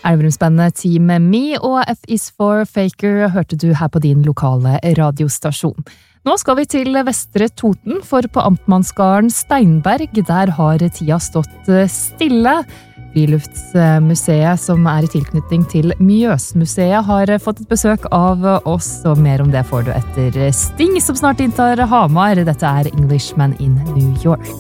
Elverumsbandet Team Me og F is for Faker hørte du her på din lokale radiostasjon. Nå skal vi til Vestre Toten, for på Amtmannsgarden Steinberg, der har tida stått stille. Friluftsmuseet, som i tilknytning til Mjøsmuseet, har fått et besøk av oss, og mer om det får du etter Sting, som snart inntar Hamar. Dette Englishman in New York.